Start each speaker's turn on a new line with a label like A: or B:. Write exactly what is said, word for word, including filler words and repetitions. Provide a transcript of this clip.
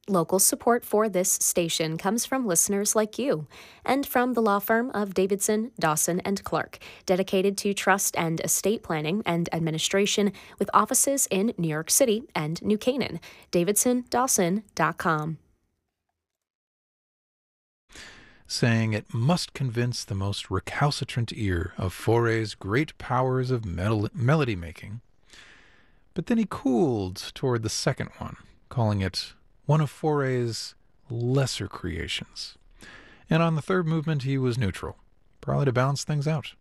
A: Local support for this station comes from listeners like you and from the law firm of Davidson, Dawson, and Clark, dedicated to trust and estate planning and administration with offices in New York City and New Canaan. davidson dawson dot com.
B: Saying it must convince the most recalcitrant ear of Fauré's great powers of mel- melody making. But then he cooled toward the second one, calling it one of Fauré's lesser creations. And on the third movement he was neutral, probably to balance things out.